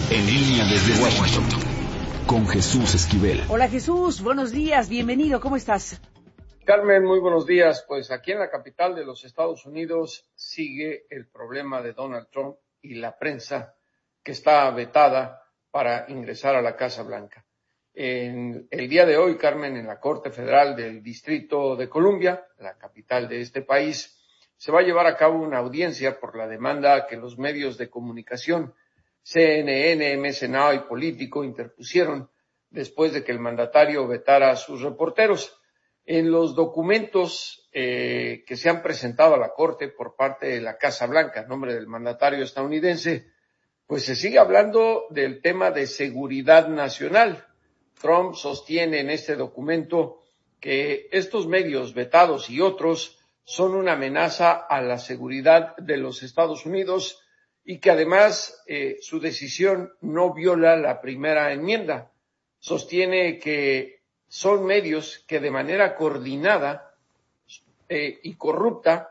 En línea desde Washington, con Jesús Esquivel. Hola Jesús, buenos días, bienvenido, ¿cómo estás? Carmen, muy buenos días. Pues aquí en la capital de los Estados Unidos sigue el problema de Donald Trump y la prensa que está vetada para ingresar a la Casa Blanca. En el día de hoy, Carmen, en la Corte Federal del Distrito de Columbia, la capital de este país, se va a llevar a cabo una audiencia por la demanda que los medios de comunicación CNN, MS Now y Político interpusieron después de que el mandatario vetara a sus reporteros. En los documentos que se han presentado a la Corte por parte de la Casa Blanca, en nombre del mandatario estadounidense, pues se sigue hablando del tema de seguridad nacional. Trump sostiene en este documento que estos medios vetados y otros son una amenaza a la seguridad de los Estados Unidos y que además su decisión no viola la primera enmienda. Sostiene que son medios que de manera coordinada y corrupta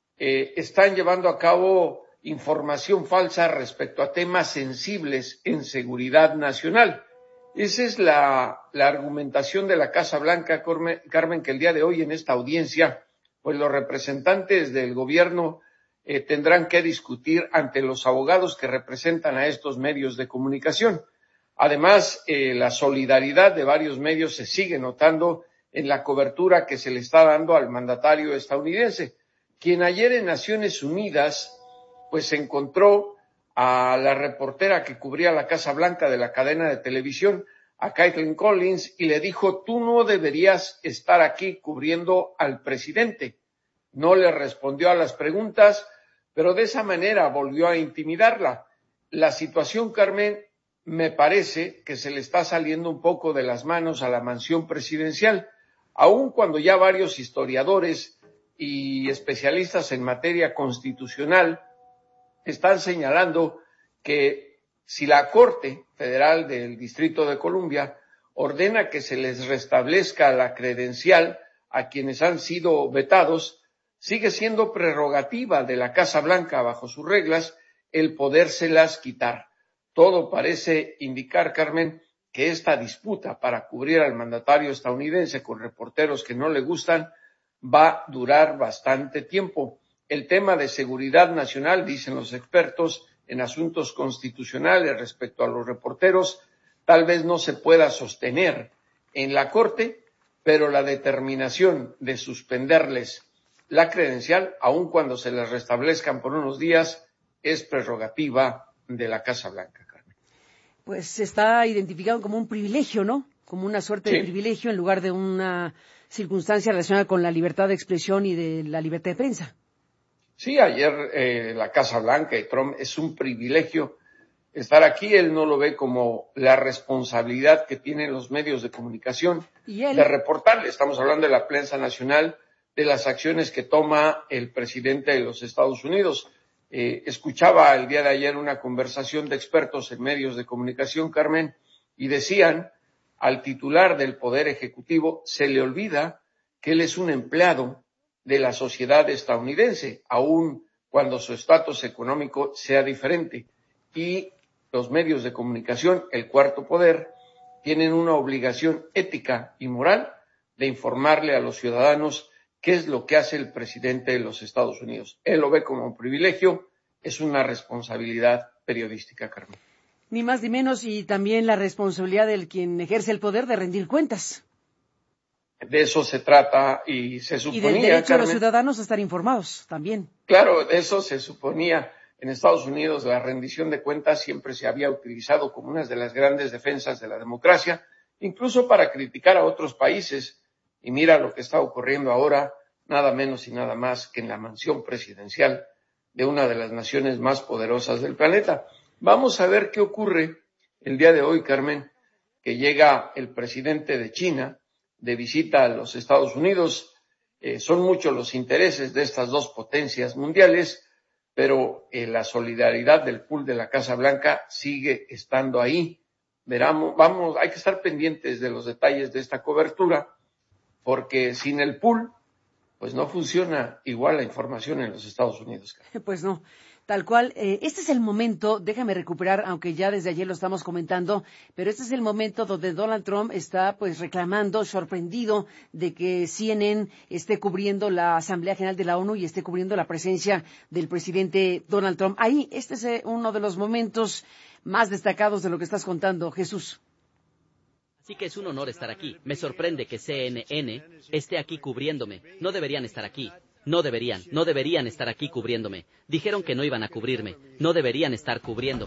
están llevando a cabo información falsa respecto a temas sensibles en seguridad nacional. Esa es la argumentación de la Casa Blanca, Carmen, que el día de hoy en esta audiencia, pues los representantes del gobierno tendrán que discutir ante los abogados que representan a estos medios de comunicación. Además, la solidaridad de varios medios se sigue notando en la cobertura que se le está dando al mandatario estadounidense, quien ayer en Naciones Unidas pues encontró a la reportera que cubría la Casa Blanca de la cadena de televisión, a Kaitlan Collins, y le dijo: tú no deberías estar aquí cubriendo al presidente. No le respondió a las preguntas, pero de esa manera volvió a intimidarla. La situación, Carmen, me parece que se le está saliendo un poco de las manos a la mansión presidencial, aun cuando ya varios historiadores y especialistas en materia constitucional están señalando que si la Corte Federal del Distrito de Columbia ordena que se les restablezca la credencial a quienes han sido vetados, sigue siendo prerrogativa de la Casa Blanca, bajo sus reglas, el podérselas quitar. Todo parece indicar, Carmen, que esta disputa para cubrir al mandatario estadounidense con reporteros que no le gustan va a durar bastante tiempo. El tema de seguridad nacional, dicen los expertos en asuntos constitucionales respecto a los reporteros, tal vez no se pueda sostener en la Corte, pero la determinación de suspenderles la credencial, aun cuando se les restablezcan por unos días, es prerrogativa de la Casa Blanca, Carmen. Pues se está identificado como un privilegio, ¿no? Como una suerte de privilegio en lugar de una circunstancia relacionada con la libertad de expresión y de la libertad de prensa. Sí, ayer la Casa Blanca y Trump es un privilegio estar aquí. Él no lo ve como la responsabilidad que tienen los medios de comunicación de reportarle. Estamos hablando de la prensa nacional, de las acciones que toma el presidente de los Estados Unidos. Escuchaba el día de ayer una conversación de expertos en medios de comunicación, Carmen, y decían: al titular del Poder Ejecutivo se le olvida que él es un empleado de la sociedad estadounidense, aun cuando su estatus económico sea diferente. Y los medios de comunicación, el cuarto poder, tienen una obligación ética y moral de informarle a los ciudadanos qué es lo que hace el presidente de los Estados Unidos. Él lo ve como un privilegio, es una responsabilidad periodística, Carmen. Ni más ni menos, y también la responsabilidad del quien ejerce el poder de rendir cuentas. De eso se trata y se suponía, y del derecho, Carmen, de los ciudadanos a estar informados también. Claro, de eso se suponía. En Estados Unidos la rendición de cuentas siempre se había utilizado como una de las grandes defensas de la democracia, incluso para criticar a otros países. Y mira lo que está ocurriendo ahora, nada menos y nada más que en la mansión presidencial de una de las naciones más poderosas del planeta. Vamos a ver qué ocurre el día de hoy, Carmen, que llega el presidente de China de visita a los Estados Unidos. Son muchos los intereses de estas dos potencias mundiales, pero la solidaridad del pool de la Casa Blanca sigue estando ahí. Hay que estar pendientes de los detalles de esta cobertura, porque sin el pool, pues no funciona igual la información en los Estados Unidos. Pues no. Tal cual, este es el momento, déjame recuperar, aunque ya desde ayer lo estamos comentando, pero este es el momento donde Donald Trump está pues reclamando, sorprendido de que CNN esté cubriendo la Asamblea General de la ONU y esté cubriendo la presencia del presidente Donald Trump. Ahí, este es uno de los momentos más destacados de lo que estás contando, Jesús. Así que es un honor estar aquí. Me sorprende que CNN esté aquí cubriéndome. No deberían estar aquí. No deberían estar aquí cubriéndome. Dijeron que no iban a cubrirme. No deberían estar cubriéndome.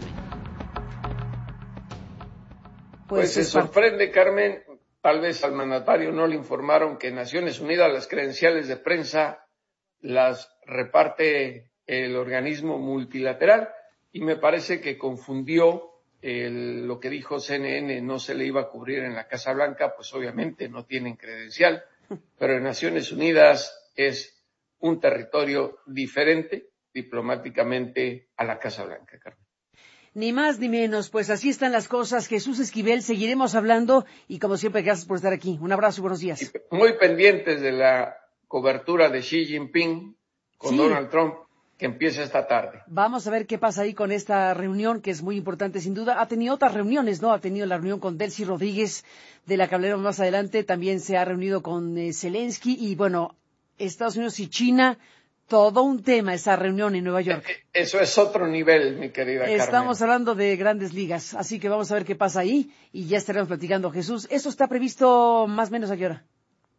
Pues se sorprende, Carmen. Tal vez al mandatario no le informaron que Naciones Unidas las credenciales de prensa las reparte el organismo multilateral y me parece que confundió lo que dijo CNN, no se le iba a cubrir en la Casa Blanca, pues obviamente no tienen credencial, pero en Naciones Unidas es un territorio diferente diplomáticamente a la Casa Blanca, Carmen. Ni más ni menos, pues así están las cosas. Jesús Esquivel, seguiremos hablando y como siempre, gracias por estar aquí. Un abrazo y buenos días. Y muy pendientes de la cobertura de Xi Jinping con Donald Trump, que empieza esta tarde. Vamos a ver qué pasa ahí con esta reunión, que es muy importante sin duda. Ha tenido otras reuniones, ¿no? Ha tenido la reunión con Delcy Rodríguez, de la que hablaremos más adelante. También se ha reunido con Zelensky y, bueno, Estados Unidos y China, todo un tema esa reunión en Nueva York. Eso es otro nivel, mi querida Carmen. Estamos hablando de grandes ligas, así que vamos a ver qué pasa ahí y ya estaremos platicando. Jesús, ¿eso está previsto más o menos a qué hora?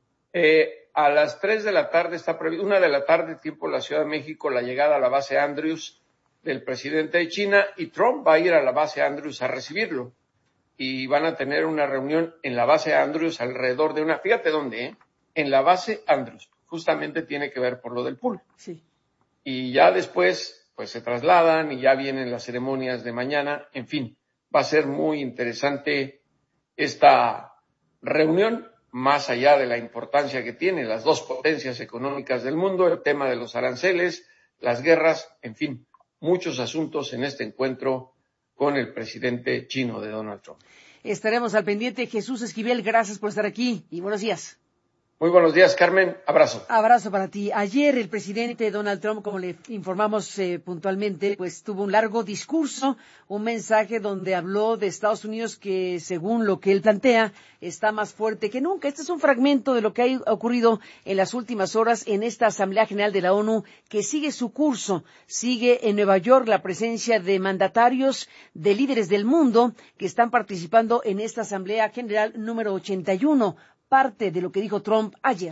A las 3 de la tarde está previsto, 1 de la tarde, tiempo de la Ciudad de México, la llegada a la base Andrews del presidente de China y Trump va a ir a la base Andrews a recibirlo. Y van a tener una reunión en la base Andrews alrededor de fíjate dónde, en la base Andrews. Justamente tiene que ver por lo del pool. Sí. Y ya después, pues se trasladan y ya vienen las ceremonias de mañana. En fin, va a ser muy interesante esta reunión, más allá de la importancia que tienen las dos potencias económicas del mundo, el tema de los aranceles, las guerras, en fin, muchos asuntos en este encuentro con el presidente chino de Donald Trump. Estaremos al pendiente. Jesús Esquivel, gracias por estar aquí y buenos días. Muy buenos días, Carmen. Abrazo. Abrazo para ti. Ayer el presidente Donald Trump, como le informamos puntualmente, pues tuvo un largo discurso, un mensaje donde habló de Estados Unidos que, según lo que él plantea, está más fuerte que nunca. Este es un fragmento de lo que ha ocurrido en las últimas horas en esta Asamblea General de la ONU, que sigue su curso. Sigue en Nueva York la presencia de mandatarios, de líderes del mundo que están participando en esta Asamblea General número 81. Parte de lo que dijo Trump ayer.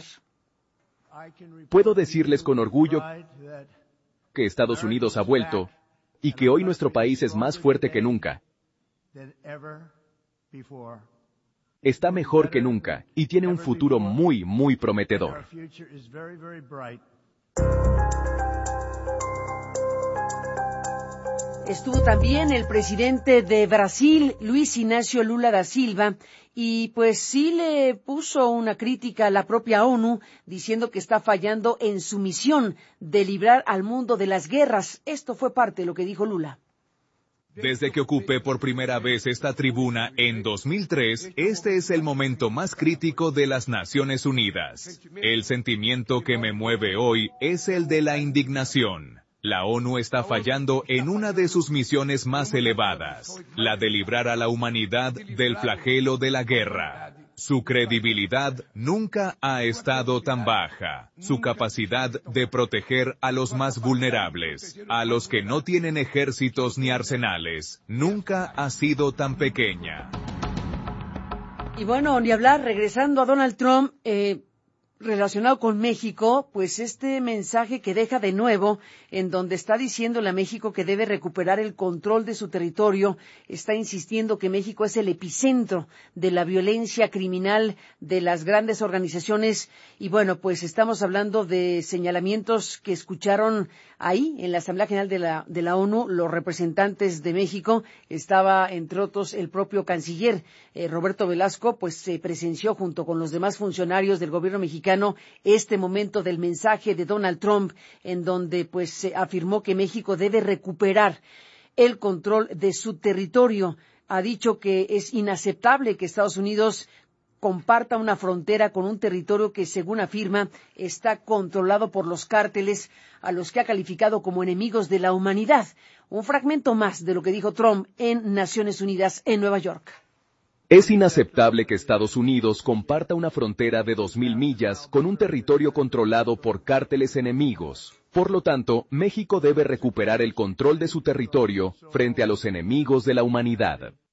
Puedo decirles con orgullo que Estados Unidos ha vuelto y que hoy nuestro país es más fuerte que nunca. Está mejor que nunca y tiene un futuro muy, muy prometedor. Estuvo también el presidente de Brasil, Luis Inácio Lula da Silva, y pues sí le puso una crítica a la propia ONU, diciendo que está fallando en su misión de librar al mundo de las guerras. Esto fue parte de lo que dijo Lula. Desde que ocupé por primera vez esta tribuna en 2003, este es el momento más crítico de las Naciones Unidas. El sentimiento que me mueve hoy es el de la indignación. La ONU está fallando en una de sus misiones más elevadas, la de librar a la humanidad del flagelo de la guerra. Su credibilidad nunca ha estado tan baja. Su capacidad de proteger a los más vulnerables, a los que no tienen ejércitos ni arsenales, nunca ha sido tan pequeña. Y bueno, ni hablar, regresando a Donald Trump, relacionado con México, pues este mensaje que deja de nuevo, en donde está diciéndole a México que debe recuperar el control de su territorio, está insistiendo que México es el epicentro de la violencia criminal de las grandes organizaciones, y bueno, pues estamos hablando de señalamientos que escucharon ahí, en la Asamblea General de la ONU, los representantes de México. Estaba, entre otros, el propio canciller Roberto Velasco, pues se presenció junto con los demás funcionarios del gobierno mexicano este momento del mensaje de Donald Trump, en donde pues se afirmó que México debe recuperar el control de su territorio. Ha dicho que es inaceptable que Estados Unidos comparta una frontera con un territorio que, según afirma, está controlado por los cárteles, a los que ha calificado como enemigos de la humanidad. Un fragmento más de lo que dijo Trump en Naciones Unidas en Nueva York. Es inaceptable que Estados Unidos comparta una frontera de 2.000 millas con un territorio controlado por cárteles enemigos. Por lo tanto, México debe recuperar el control de su territorio frente a los enemigos de la humanidad.